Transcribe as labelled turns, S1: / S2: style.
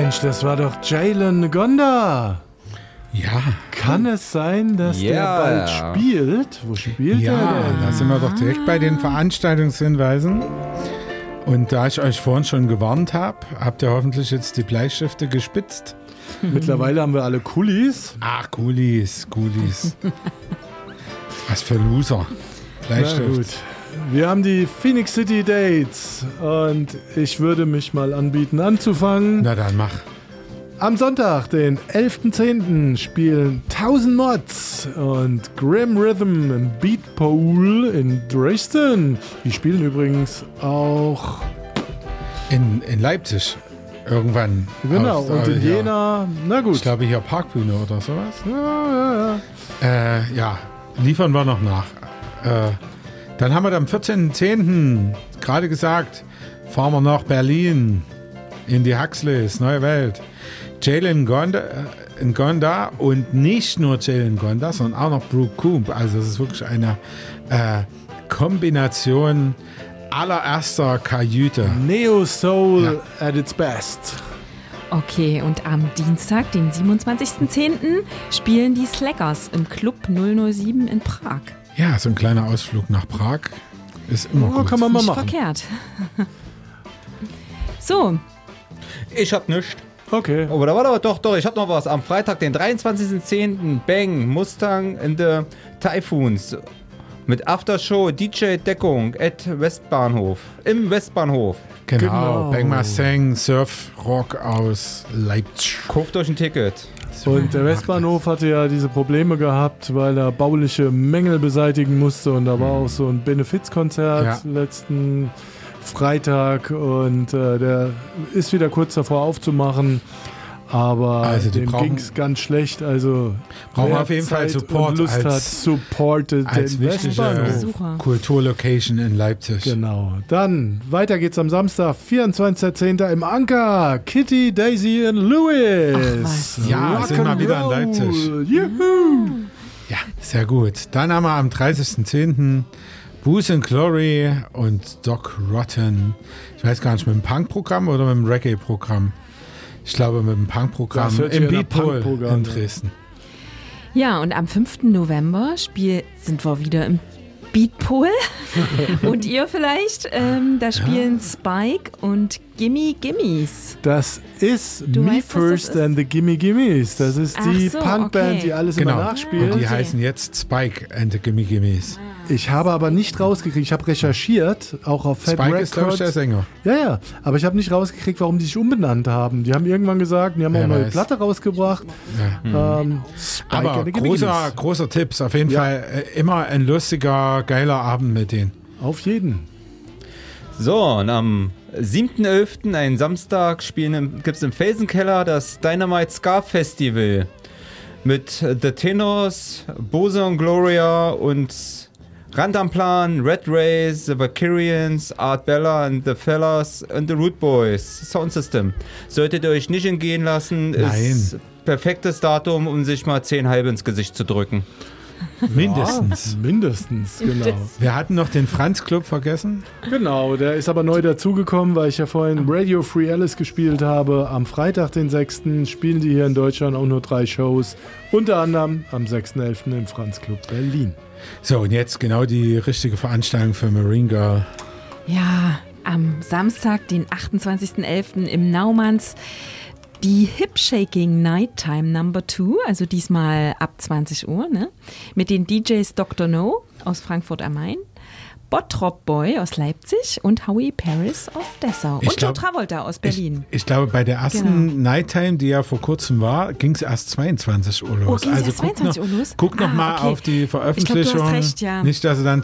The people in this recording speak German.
S1: Mensch, das war doch Jalen Gonda.
S2: Ja.
S1: Kann es sein, dass der bald spielt? Wo spielt er denn?
S2: Ja, da sind wir doch direkt bei den Veranstaltungshinweisen. Und da ich euch vorhin schon gewarnt habe, habt ihr hoffentlich jetzt die Bleistifte gespitzt.
S1: Mittlerweile haben wir alle Kulis.
S2: Ach, Kulis. Was für Loser. Bleistift.
S1: Na gut. Wir haben die Phoenix City Dates und ich würde mich mal anbieten, anzufangen.
S2: Na dann mach.
S1: Am Sonntag, den 11.10. spielen 1000 Mods und Grim Rhythm im Beatpool in Dresden. Die spielen übrigens auch
S2: In Leipzig. Irgendwann.
S1: genau, und in Jena, na gut.
S2: Ich glaube hier Parkbühne oder sowas.
S1: Ja.
S2: Ja, liefern wir noch nach. Dann haben wir am 14.10. gerade gesagt, fahren wir nach Berlin in die Huxleys, Neue Welt. Jalen Gonda und nicht nur Jalen Gonda, sondern auch noch Brooke Coombe. Also es ist wirklich eine Kombination allererster Kajüte.
S1: Neo Soul at its best.
S3: Okay, und am Dienstag, den 27.10., spielen die Slackers im Club 007 in Prag.
S2: Ja, so ein kleiner Ausflug nach Prag ist immer gut.
S1: Kann man mal
S3: Nicht
S1: machen.
S3: verkehrt. So,
S4: Ich hab nichts.
S1: Okay.
S4: Oh, da war aber doch, ich hab noch was. Am Freitag, den 23.10. Bang, Mustang in the Typhoons. Mit Aftershow, DJ-Deckung at Westbahnhof. Im Westbahnhof.
S2: Genau, Bang Mustang, Surf-Rock aus Leipzig.
S4: Kauft euch ein Ticket.
S1: Und der Westbahnhof hatte ja diese Probleme gehabt, weil er bauliche Mängel beseitigen musste. Und da war auch so ein Benefizkonzert letzten Freitag. Und der ist wieder kurz davor aufzumachen. Aber
S2: Also
S1: dem ging es ganz schlecht. Also
S2: brauchen
S1: wer
S2: auf jeden Fall
S1: Zeit
S2: Support
S1: und Lust hat,
S2: als
S1: supportet
S2: als
S1: den
S2: wichtige
S1: Westbahnhof.
S3: Besucher.
S2: Kulturlocation in Leipzig.
S1: Genau. Dann weiter geht's am Samstag, 24.10. im Anker. Kitty, Daisy und Louis.
S3: Ach, was.
S2: Ja, sind mal wieder in Leipzig.
S1: Juhu.
S2: Ja, sehr gut. Dann haben wir am 30.10. Booze and Glory und Doc Rotten. Ich weiß gar nicht, mit dem Punk-Programm oder mit dem Reggae-Programm? Ich glaube, mit dem Punk-Programm
S1: Das hört sich
S2: im
S1: ja nach
S2: Beatpool
S1: Punk-Programm,
S2: in Dresden.
S3: ja, und am 5. November sind wir wieder im Beatpool. Und ihr vielleicht, da spielen Spike und Gimme Gimmies.
S1: Das ist
S3: Du
S1: Me
S3: weißt, was das
S1: First
S3: ist?
S1: and the Gimme Gimmes. Das ist die
S3: Ach so,
S1: Punkband,
S3: okay.
S1: die alles
S2: Genau.
S1: immer
S2: Und
S1: nachspielt.
S2: die
S3: Okay.
S2: heißen jetzt Spike and the Gimme Gimmes.
S1: Ich habe aber nicht rausgekriegt, ich habe recherchiert, auch auf Fat
S2: Spike ist, glaube ich, der
S1: Records.
S2: Sänger.
S1: Ja, aber ich habe nicht rausgekriegt, warum die sich umbenannt haben. Die haben irgendwann gesagt, die haben auch
S2: Wer
S1: eine neue
S2: weiß.
S1: Platte rausgebracht.
S2: Ja.
S1: Spike
S2: Aber
S1: and the Gimme Gimmes.
S2: großer Tipps. Auf jeden
S1: Ja.
S2: Fall immer ein lustiger, geiler Abend mit denen.
S1: Auf jeden.
S4: So, und am 7.11., einen Samstag, gibt's im Felsenkeller das Dynamite Ska Festival. Mit The Tenors, Boson Gloria und Randamplan, Red Race, The Valkyrians, Art Bella and the Fellas and the Root Boys. Sound System. Solltet ihr euch nicht entgehen lassen, ist perfektes Datum, um sich mal 10 halbe ins Gesicht zu drücken.
S2: Mindestens.
S1: Ja, mindestens, genau.
S2: Wir hatten noch den Franz Club vergessen.
S1: Genau, der ist aber neu dazugekommen, weil ich ja vorhin Radio Free Alice gespielt habe. Am Freitag, den 6. spielen die hier in Deutschland auch nur 3 Shows. Unter anderem am 6.11. im Franz Club Berlin.
S2: So, und jetzt genau die richtige Veranstaltung für Marine Girl.
S3: Ja, am Samstag, den 28.11. im Naumanns, die Hip Shaking Nighttime Number 2, also diesmal ab 20 Uhr, ne? Mit den DJs Dr. No aus Frankfurt am Main, Bottrop Boy aus Leipzig und Howie Paris aus Dessau.
S2: Ich
S3: Und Joe
S2: glaub-
S3: Travolta aus Berlin.
S2: Ich glaube, bei der ersten
S3: Genau.
S2: Nighttime, die ja vor kurzem war, ging es erst 22 Uhr los.
S3: Oh, ging's erst 22 Uhr los?
S2: Guck noch mal
S3: okay.
S2: auf die
S3: Ich glaub,
S2: Veröffentlichung.
S3: du hast recht, ja.
S2: Nicht, dass du dann